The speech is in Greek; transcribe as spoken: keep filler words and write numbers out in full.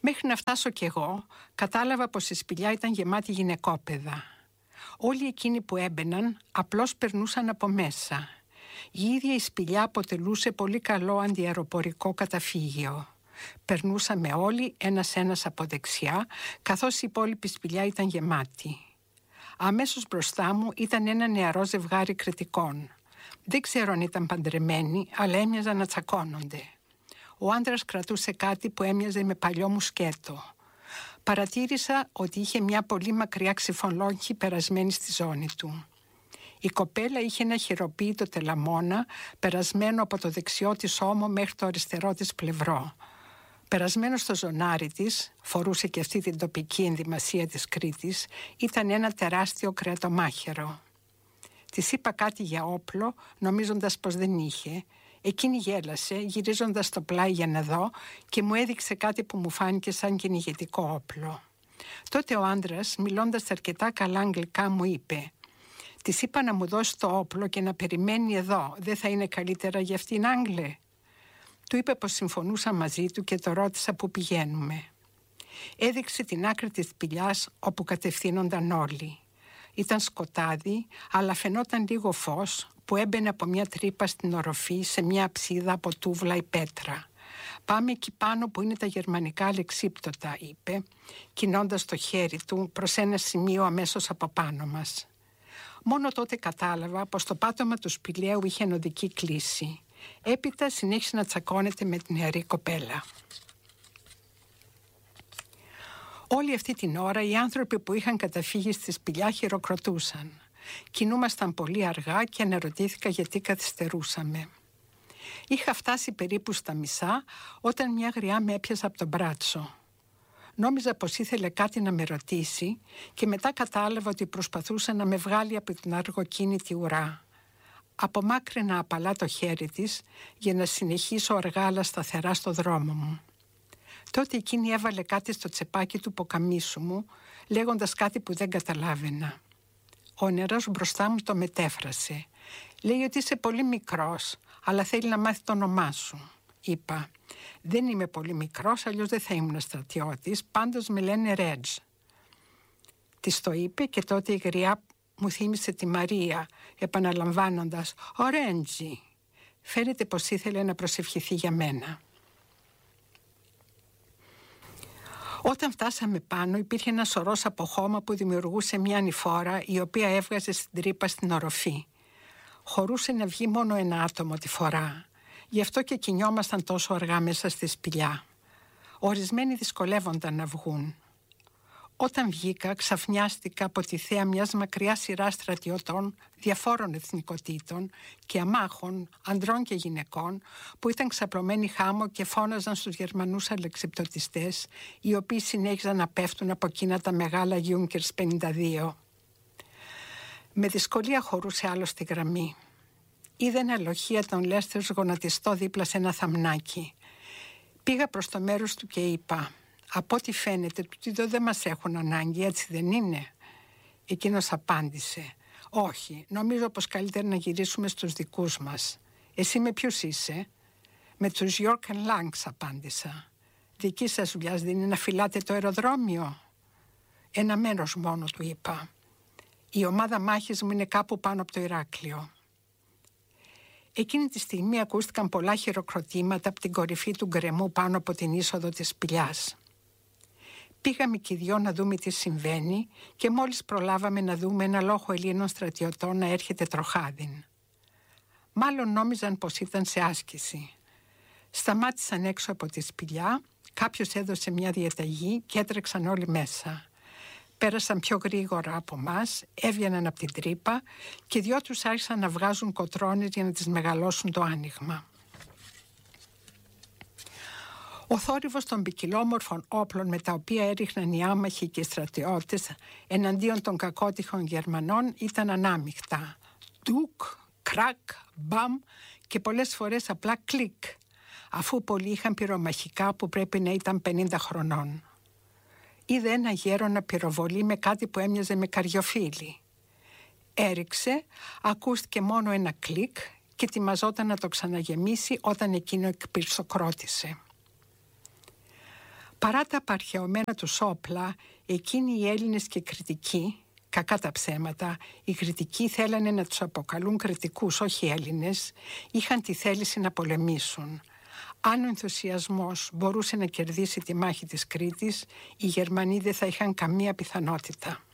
Μέχρι να φτάσω κι εγώ, κατάλαβα πως η σπηλιά ήταν γεμάτη γυναικόπαιδα. Όλοι εκείνοι που έμπαιναν απλώς περνούσαν από μέσα. Η ίδια η σπηλιά αποτελούσε πολύ καλό αντιαεροπορικό καταφύγιο. Περνούσαμε όλοι ένας-ένας από δεξιά, καθώς η υπόλοιπη σπηλιά ήταν γεμάτη. Αμέσως μπροστά μου ήταν ένα νεαρό ζευγάρι κριτικών. Δεν ξέρω αν ήταν παντρεμένοι, αλλά έμοιαζαν να τσακώνονται. Ο άντρας κρατούσε κάτι που έμοιαζε με παλιό μουσκέτο. Παρατήρησα ότι είχε μια πολύ μακριά ξυφολόγχη περασμένη στη ζώνη του. Η κοπέλα είχε ένα χειροποίητο τελαμόνα περασμένο από το δεξιό της ώμο μέχρι το αριστερό της πλευρό. Περασμένο στο ζωνάρι της, φορούσε και αυτή την τοπική ενδυμασία της Κρήτης, ήταν ένα τεράστιο κρεατομάχαιρο. Της είπα κάτι για όπλο, νομίζοντας πως δεν είχε. Εκείνη γέλασε, γυρίζοντας το πλάι για να δω, και μου έδειξε κάτι που μου φάνηκε σαν κυνηγετικό όπλο. Τότε ο άντρας, μιλώντας αρκετά καλά αγγλικά, μου είπε: «Της είπα να μου δώσει το όπλο και να περιμένει εδώ. Δεν θα είναι καλύτερα για αυτήν, Άγγλε?» Του είπε πως συμφωνούσα μαζί του και το ρώτησα πού πηγαίνουμε. Έδειξε την άκρη της σπηλιάς όπου κατευθύνονταν όλοι. Ήταν σκοτάδι, αλλά φαινόταν λίγο φως που έμπαινε από μια τρύπα στην οροφή σε μια αψίδα από τούβλα ή πέτρα. «Πάμε εκεί πάνω που είναι τα γερμανικά αλεξίπτωτα», είπε, κινώντας το χέρι του προς ένα σημείο αμέσως από πάνω μας. Μόνο τότε κατάλαβα πως το πάτωμα του σπηλαίου είχε ενωδική κλίση. Έπειτα συνέχισε να τσακώνεται με την νεαρή κοπέλα. Όλη αυτή την ώρα οι άνθρωποι που είχαν καταφύγει στη σπηλιά χειροκροτούσαν. Κινούμασταν πολύ αργά και αναρωτήθηκα γιατί καθυστερούσαμε. Είχα φτάσει περίπου στα μισά όταν μια γριά με έπιασε από τον μπράτσο. Νόμιζα πως ήθελε κάτι να με ρωτήσει και μετά κατάλαβα ότι προσπαθούσε να με βγάλει από την αργοκίνητη ουρά. Απομάκρυνα απαλά το χέρι της για να συνεχίσω αργά αλλά σταθερά στο δρόμο μου. Τότε εκείνη έβαλε κάτι στο τσεπάκι του ποκαμίσου μου, λέγοντας κάτι που δεν καταλάβαινα. Ο νεαρός μπροστά μου το μετέφρασε. Λέει ότι είσαι πολύ μικρός, αλλά θέλει να μάθει το όνομά σου. Είπα: «Δεν είμαι πολύ μικρός, αλλιώς δεν θα ήμουν στρατιώτης, πάντως με λένε Ρέτζ». Της το είπε και τότε η γριά μου θύμισε τη Μαρία, επαναλαμβάνοντας «Ο Ρέντζι». Φαίνεται πως ήθελε να προσευχηθεί για μένα. Όταν φτάσαμε πάνω υπήρχε ένα σωρός από χώμα που δημιουργούσε μια ανηφόρα η οποία έβγαζε στην τρύπα στην οροφή. Χωρούσε να βγει μόνο ένα άτομο τη φορά. Γι' αυτό και κινιόμασταν τόσο αργά μέσα στη σπηλιά. Ορισμένοι δυσκολεύονταν να βγουν. Όταν βγήκα, ξαφνιάστηκα από τη θέα μιας μακριάς σειράς στρατιωτών διαφόρων εθνικοτήτων και αμάχων, ανδρών και γυναικών, που ήταν ξαπλωμένοι χάμω και φώναζαν στους Γερμανούς αλεξιπτωτιστές, οι οποίοι συνέχιζαν να πέφτουν από εκείνα τα μεγάλα Junkers πενήντα δύο. Με δυσκολία χωρούσε άλλο στη γραμμή. Είδε ένα λοχεία τον Λέστερς γονατιστό δίπλα σε ένα θαμνάκι. Πήγα προς το μέρος του και είπα: «Από ό,τι φαίνεται, τούτοι εδώ δεν μας έχουν ανάγκη, έτσι δεν είναι?» Εκείνος απάντησε: «Όχι, νομίζω πως καλύτερα να γυρίσουμε στους δικούς μας». «Εσύ με ποιους είσαι?» «Με τους York and Langs», απάντησα. «Δική σας δουλειά δεν είναι να φυλάτε το αεροδρόμιο?» «Ένα μέρος μόνο», του είπα. «Η ομάδα μάχης μου είναι κάπου πάνω από το Ηράκλειο». Εκείνη τη στιγμή ακούστηκαν πολλά χειροκροτήματα από την κορυφή του γκρεμού πάνω από την είσοδο της σπηλιάς. Πήγαμε και οι δυο να δούμε τι συμβαίνει και μόλις προλάβαμε να δούμε ένα λόχο Ελλήνων στρατιωτών να έρχεται τροχάδιν. Μάλλον νόμιζαν πως ήταν σε άσκηση. Σταμάτησαν έξω από τη σπηλιά, κάποιος έδωσε μια διαταγή και έτρεξαν όλοι μέσα. Πέρασαν πιο γρήγορα από μας, έβγαιναν από την τρύπα και οι δυο τους άρχισαν να βγάζουν κοτρώνες για να τις μεγαλώσουν το άνοιγμα. Ο θόρυβος των ποικιλόμορφων όπλων με τα οποία έριχναν οι άμαχοι και οι στρατιώτες εναντίον των κακότυχων Γερμανών ήταν ανάμειχτα. Ντουκ, κρακ, μπαμ και πολλές φορές απλά κλικ, αφού πολλοί είχαν πυρομαχικά που πρέπει να ήταν πενήντα χρονών. Είδε ένα γέρο να πυροβολεί με κάτι που έμοιαζε με καριοφύλλι. Έριξε, ακούστηκε μόνο ένα κλικ και ετοιμαζόταν να το ξαναγεμίσει όταν εκείνο εκπυρσοκρότησε. Παρά τα απαρχαιωμένα τους όπλα, εκείνοι οι Έλληνες και κριτικοί, κακά τα ψέματα, οι κριτικοί θέλανε να τους αποκαλούν κριτικούς, όχι Έλληνες, είχαν τη θέληση να πολεμήσουν. Αν ο ενθουσιασμός μπορούσε να κερδίσει τη μάχη της Κρήτης, οι Γερμανοί δεν θα είχαν καμία πιθανότητα.